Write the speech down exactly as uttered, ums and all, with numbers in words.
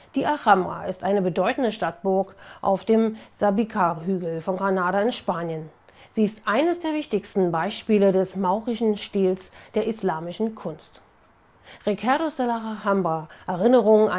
Die Alhambra ist eine bedeutende Stadtburg auf dem Sabica-Hügel von Granada in Spanien. Sie ist eines der wichtigsten Beispiele des maurischen Stils der islamischen Kunst. Recuerdos de la Alhambra (Erinnerungen